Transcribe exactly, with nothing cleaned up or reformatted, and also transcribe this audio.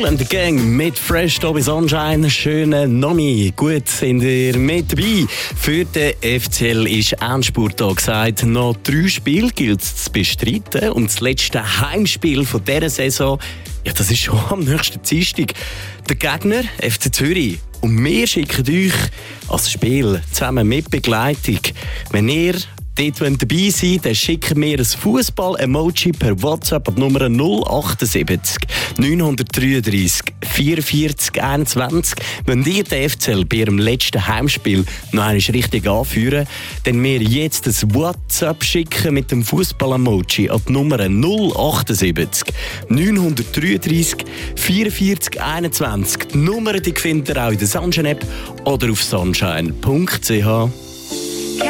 Kool and the Gang mit Fresh hier bei Sunshine. Schönen Nomi. Gut sind ihr mit dabei. Für den F C L ist Endspurt angesagt. Noch drei Spiele gilt es zu bestreiten. Und das letzte Heimspiel von dieser Saison, ja, das ist schon am nächsten Dienstag. Der Gegner, F C Zürich. Und wir schicken euch als Spiel zusammen mit Begleitung. Wenn ihr dort dabei seid, dann schicken wir ein Fußball-Emoji per WhatsApp an die Nummer null achtundsiebzig neunhundertdreiunddreißig vierundvierzig einundzwanzig. Wenn ihr den F C L bei ihrem letzten Heimspiel noch einmal richtig anführen, dann wir jetzt ein WhatsApp schicken mit dem Fußball-Emoji an die Nummer null achtundsiebzig neunhundertdreiunddreißig vierundvierzig einundzwanzig. Die Nummer die findet ihr auch in der Sunshine-App oder auf sunshine punkt c h.